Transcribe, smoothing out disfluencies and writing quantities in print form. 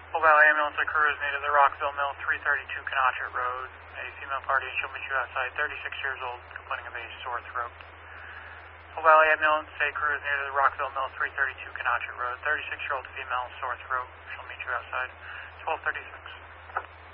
Full Valley Ambulance and crew is needed at Rockville Mill, 332 Canachet Road. A female party, and she'll meet you outside, 36 years old, complaining of a sore throat. Full Valley Ambulance, a crew is needed at Rockville Mill, 332 Canachet Road. 36-year-old female, sore throat. She'll meet you outside, 1236.